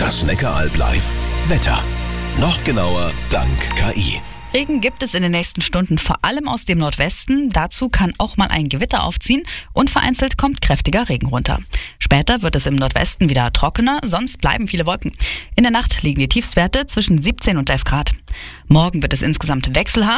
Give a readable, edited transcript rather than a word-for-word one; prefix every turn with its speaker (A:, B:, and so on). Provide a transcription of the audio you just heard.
A: Das Neckaralb Live. Wetter. Noch genauer dank KI.
B: Regen gibt es in den nächsten Stunden vor allem aus dem Nordwesten. Dazu kann auch mal ein Gewitter aufziehen und vereinzelt kommt kräftiger Regen runter. Später wird es im Nordwesten wieder trockener, sonst bleiben viele Wolken. In der Nacht liegen die Tiefstwerte zwischen 17 und 11 Grad. Morgen wird es insgesamt wechselhaft.